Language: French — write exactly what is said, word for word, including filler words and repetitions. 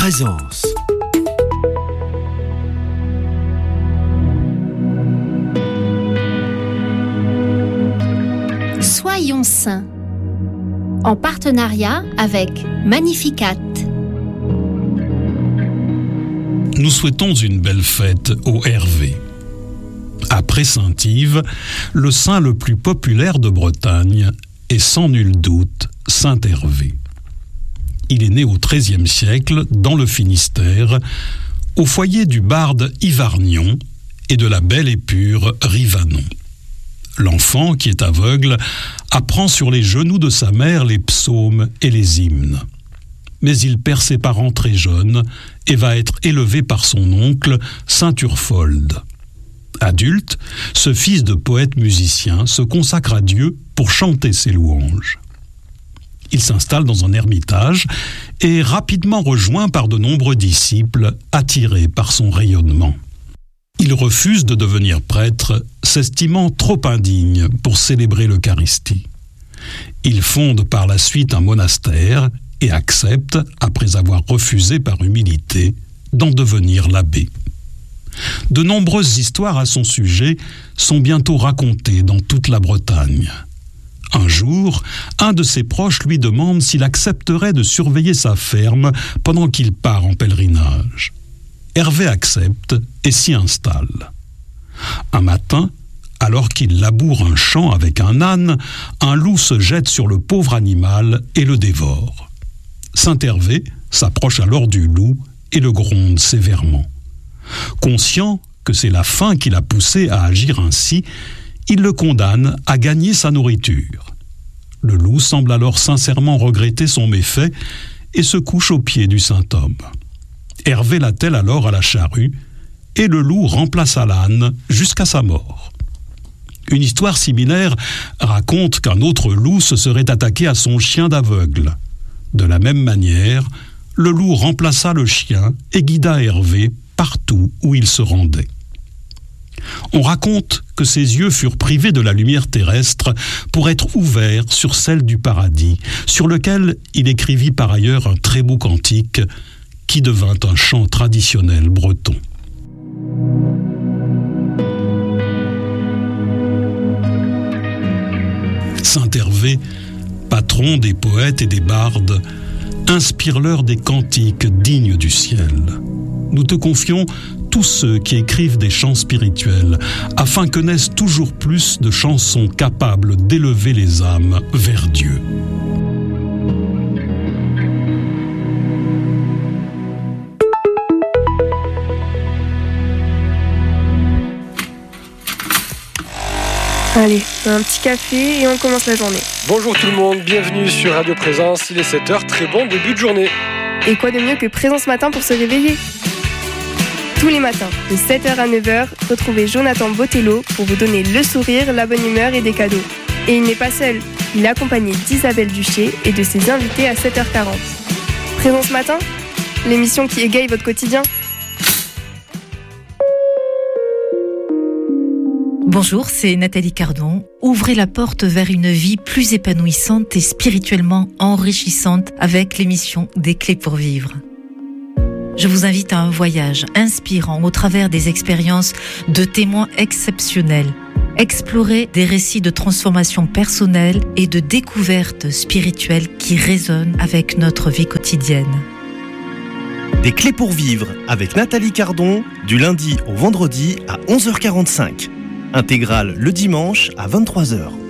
Présence. Soyons saints, en partenariat avec Magnificat. Nous souhaitons une belle fête au Hervé. Après Saint-Yves, le saint le plus populaire de Bretagne est sans nul doute Saint Hervé. Il est né au treizième siècle dans le Finistère, au foyer du barde Hyvarnion et de la belle et pure Rivanon. L'enfant, qui est aveugle, apprend sur les genoux de sa mère les psaumes et les hymnes. Mais il perd ses parents très jeunes et va être élevé par son oncle, saint Urfold. Adulte, ce fils de poète musicien se consacre à Dieu pour chanter ses louanges. Il s'installe dans un ermitage et est rapidement rejoint par de nombreux disciples attirés par son rayonnement. Il refuse de devenir prêtre, s'estimant trop indigne pour célébrer l'Eucharistie. Il fonde par la suite un monastère et accepte, après avoir refusé par humilité, d'en devenir l'abbé. De nombreuses histoires à son sujet sont bientôt racontées dans toute la Bretagne. Un jour, un de ses proches lui demande s'il accepterait de surveiller sa ferme pendant qu'il part en pèlerinage. Hervé accepte et s'y installe. Un matin, alors qu'il laboure un champ avec un âne, un loup se jette sur le pauvre animal et le dévore. Saint Hervé s'approche alors du loup et le gronde sévèrement. Conscient que c'est la faim qui l'a poussé à agir ainsi, il le condamne à gagner sa nourriture. Le loup semble alors sincèrement regretter son méfait et se couche aux pieds du saint homme. Hervé l'attelle alors à la charrue et le loup remplaça l'âne jusqu'à sa mort. Une histoire similaire raconte qu'un autre loup se serait attaqué à son chien d'aveugle. De la même manière, le loup remplaça le chien et guida Hervé partout où il se rendait. On raconte que ses yeux furent privés de la lumière terrestre pour être ouverts sur celle du paradis, sur lequel il écrivit par ailleurs un très beau cantique qui devint un chant traditionnel breton. Saint Hervé, patron des poètes et des bardes, inspire-leur des cantiques dignes du ciel. Nous te confions tous ceux qui écrivent des chants spirituels, afin que naissent toujours plus de chansons capables d'élever les âmes vers Dieu. Allez, un petit café et on commence la journée. Bonjour tout le monde, bienvenue sur Radio Présence, il est sept heures, très bon début de journée. Et quoi de mieux que Présence Matin pour se réveiller ? Tous les matins, de sept heures à neuf heures, retrouvez Jonathan Botello pour vous donner le sourire, la bonne humeur et des cadeaux. Et il n'est pas seul, il est accompagné d'Isabelle Duché et de ses invités à sept heures quarante. Présence Matin, l'émission qui égaye votre quotidien. Bonjour, c'est Nathalie Cardon. Ouvrez la porte vers une vie plus épanouissante et spirituellement enrichissante avec l'émission Des Clés pour Vivre. Je vous invite à un voyage inspirant au travers des expériences de témoins exceptionnels. Explorez des récits de transformation personnelle et de découvertes spirituelles qui résonnent avec notre vie quotidienne. Des Clés pour Vivre avec Nathalie Cardon, du lundi au vendredi à onze heures quarante-cinq. Intégrale le dimanche à vingt-trois heures.